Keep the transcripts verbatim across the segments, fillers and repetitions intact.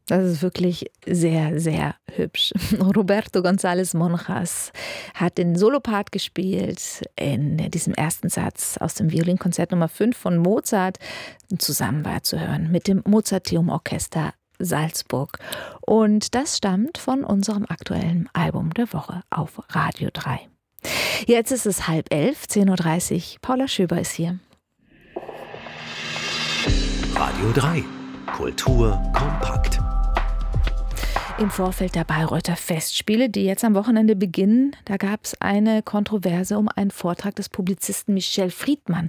Das ist wirklich sehr, sehr hübsch. Roberto González Monjas hat den Solopart gespielt in diesem ersten Satz aus dem Violinkonzert Nummer fünf von Mozart. Zusammen war zu hören mit dem Mozarteum Orchester Salzburg. Und das stammt von unserem aktuellen Album der Woche auf Radio drei. Jetzt ist es halb elf, zehn Uhr dreißig. Paula Schöber ist hier. Radio drei. Kultur kompakt. Im Vorfeld der Bayreuther Festspiele, die jetzt am Wochenende beginnen, da gab es eine Kontroverse um einen Vortrag des Publizisten Michel Friedmann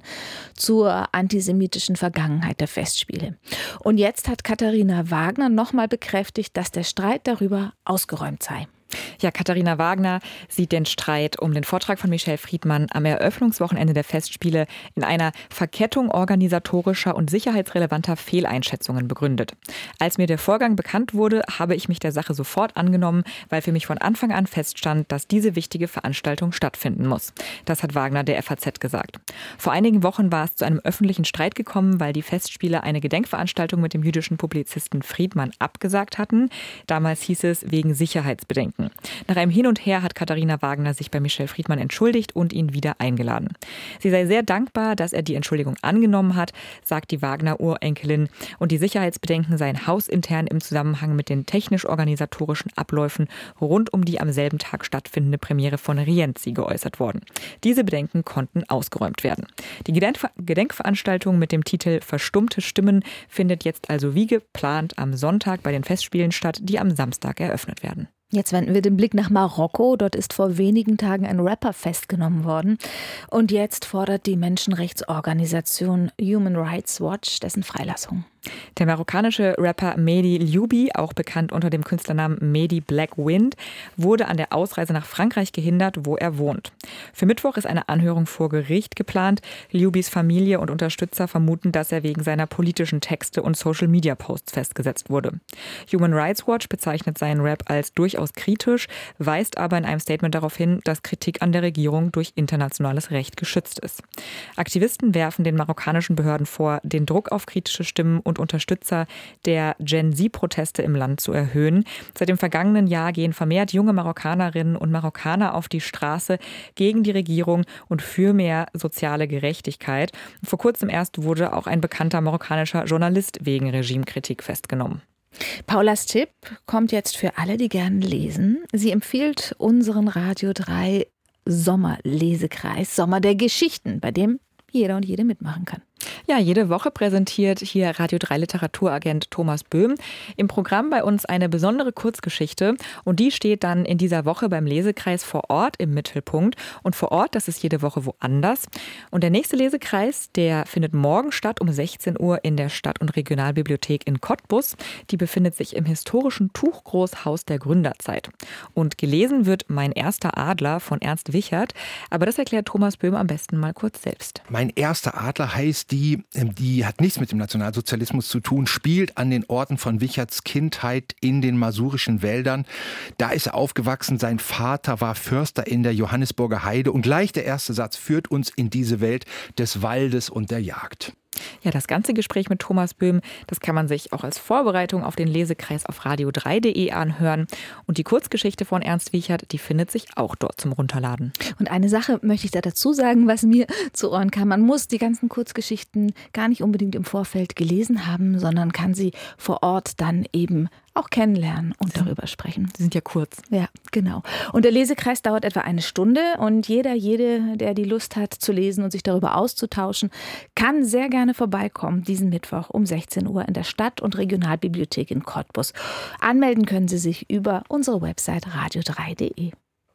zur antisemitischen Vergangenheit der Festspiele. Und jetzt hat Katharina Wagner nochmal bekräftigt, dass der Streit darüber ausgeräumt sei. Ja, Katharina Wagner sieht den Streit um den Vortrag von Michel Friedmann am Eröffnungswochenende der Festspiele in einer Verkettung organisatorischer und sicherheitsrelevanter Fehleinschätzungen begründet. Als mir der Vorgang bekannt wurde, habe ich mich der Sache sofort angenommen, weil für mich von Anfang an feststand, dass diese wichtige Veranstaltung stattfinden muss. Das hat Wagner der F A Z gesagt. Vor einigen Wochen war es zu einem öffentlichen Streit gekommen, weil die Festspiele eine Gedenkveranstaltung mit dem jüdischen Publizisten Friedmann abgesagt hatten. Damals hieß es wegen Sicherheitsbedenken. Nach einem Hin und Her hat Katharina Wagner sich bei Michel Friedmann entschuldigt und ihn wieder eingeladen. Sie sei sehr dankbar, dass er die Entschuldigung angenommen hat, sagt die Wagner-Urenkelin. Und die Sicherheitsbedenken seien hausintern im Zusammenhang mit den technisch-organisatorischen Abläufen rund um die am selben Tag stattfindende Premiere von Rienzi geäußert worden. Diese Bedenken konnten ausgeräumt werden. Die Gedenkver- Gedenkveranstaltung mit dem Titel Verstummte Stimmen findet jetzt also wie geplant am Sonntag bei den Festspielen statt, die am Samstag eröffnet werden. Jetzt wenden wir den Blick nach Marokko. Dort ist vor wenigen Tagen ein Rapper festgenommen worden. Und jetzt fordert die Menschenrechtsorganisation Human Rights Watch dessen Freilassung. Der marokkanische Rapper Mehdi Loubi, auch bekannt unter dem Künstlernamen Mehdi Black Wind, wurde an der Ausreise nach Frankreich gehindert, wo er wohnt. Für Mittwoch ist eine Anhörung vor Gericht geplant. Loubis Familie und Unterstützer vermuten, dass er wegen seiner politischen Texte und Social-Media-Posts festgesetzt wurde. Human Rights Watch bezeichnet seinen Rap als durchaus kritisch, weist aber in einem Statement darauf hin, dass Kritik an der Regierung durch internationales Recht geschützt ist. Aktivisten werfen den marokkanischen Behörden vor, den Druck auf kritische Stimmen und Unterstützer der Gen-Z-Proteste im Land zu erhöhen. Seit dem vergangenen Jahr gehen vermehrt junge Marokkanerinnen und Marokkaner auf die Straße gegen die Regierung und für mehr soziale Gerechtigkeit. Vor kurzem erst wurde auch ein bekannter marokkanischer Journalist wegen Regimekritik festgenommen. Paulas Tipp kommt jetzt für alle, die gerne lesen. Sie empfiehlt unseren Radio drei Sommerlesekreis, Sommer der Geschichten, bei dem jeder und jede mitmachen kann. Ja, jede Woche präsentiert hier Radio drei Literaturagent Thomas Böhm im Programm bei uns eine besondere Kurzgeschichte und die steht dann in dieser Woche beim Lesekreis vor Ort im Mittelpunkt und vor Ort, das ist jede Woche woanders. Und der nächste Lesekreis, der findet morgen statt um sechzehn Uhr in der Stadt- und Regionalbibliothek in Cottbus. Die befindet sich im historischen Tuchgroßhaus der Gründerzeit. Und gelesen wird Mein erster Adler von Ernst Wichert, aber das erklärt Thomas Böhm am besten mal kurz selbst. Mein erster Adler heißt Die, die hat nichts mit dem Nationalsozialismus zu tun, spielt an den Orten von Wicherts Kindheit in den masurischen Wäldern. Da ist er aufgewachsen, sein Vater war Förster in der Johannisburger Heide und gleich der erste Satz führt uns in diese Welt des Waldes und der Jagd. Ja, das ganze Gespräch mit Thomas Böhm, das kann man sich auch als Vorbereitung auf den Lesekreis auf radio drei punkt de anhören. Und die Kurzgeschichte von Ernst Wichert, die findet sich auch dort zum Runterladen. Und eine Sache möchte ich da dazu sagen, was mir zu Ohren kam. Man muss die ganzen Kurzgeschichten gar nicht unbedingt im Vorfeld gelesen haben, sondern kann sie vor Ort dann eben auch kennenlernen und darüber sprechen. Die sind ja kurz. Ja, genau. Und der Lesekreis dauert etwa eine Stunde und jeder, jede, der die Lust hat zu lesen und sich darüber auszutauschen, kann sehr gerne vorbeikommen diesen Mittwoch um sechzehn Uhr in der Stadt- und Regionalbibliothek in Cottbus. Anmelden können Sie sich über unsere Website radio drei punkt de.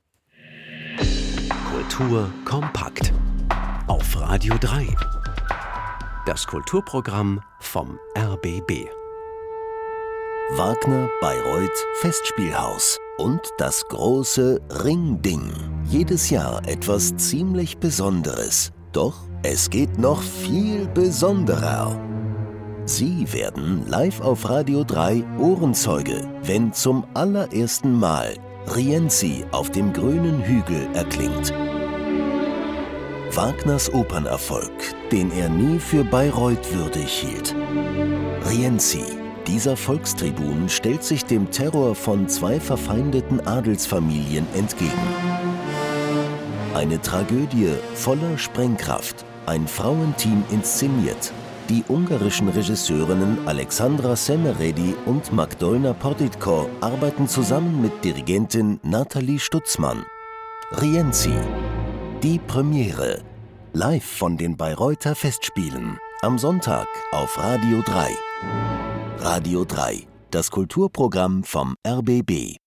Kultur kompakt auf Radio drei. Das Kulturprogramm vom R B B. Wagner Bayreuth Festspielhaus und das große Ringding. Jedes Jahr etwas ziemlich Besonderes. Doch es geht noch viel besonderer. Sie werden live auf Radio drei Ohrenzeuge, wenn zum allerersten Mal Rienzi auf dem grünen Hügel erklingt. Wagners Opernerfolg, den er nie für Bayreuth würdig hielt. Rienzi, Dieser Volkstribun stellt sich dem Terror von zwei verfeindeten Adelsfamilien entgegen. Eine Tragödie voller Sprengkraft, ein Frauenteam inszeniert. Die ungarischen Regisseurinnen Alexandra Semeredi und Magdolna Porditko arbeiten zusammen mit Dirigentin Nathalie Stutzmann. Rienzi, die Premiere, live von den Bayreuther Festspielen, am Sonntag auf Radio drei. Radio drei, das Kulturprogramm vom R B B.